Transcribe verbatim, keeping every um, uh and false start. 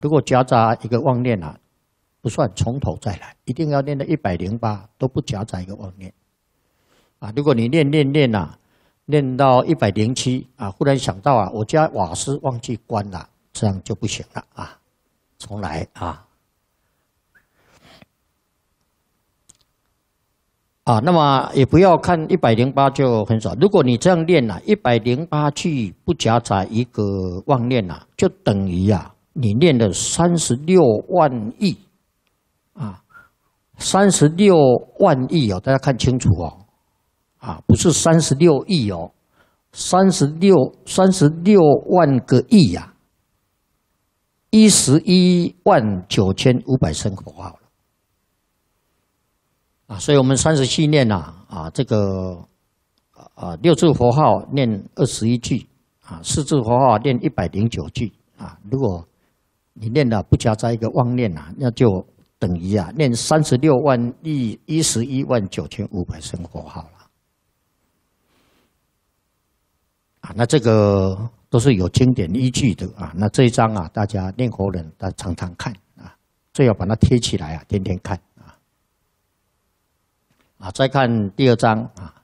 如果夹杂一个妄念啊，不算，从头再来，一定要念到一百零八都不夹杂一个妄念啊。如果你念念念啊，念到一百零七啊，忽然想到啊，我家瓦斯忘记关了，这样就不行了啊，重来啊。啊，那么也不要看一百零八就很少。如果你这样念啊，一百零八句不夹杂一个妄念啊，就等于啊，你念了三十六万亿啊，三十六万亿哦，大家看清楚哦，啊，不是三十六亿哦，三十六三十六万个亿呀、啊，一十一万九千五百声佛号。啊，所以我们三十七念呐，啊，这个啊六字佛号念二十一句，啊四字佛号念一百零九句，啊，如果你念了不夹杂一个妄念啊，那就等于啊念三十六万亿一十一万九千五百声佛号了。啊，那这个都是有经典依据的啊。那这一章啊，大家念佛人大家常常看啊，最好把它贴起来啊，天天看。啊，再看第二章啊。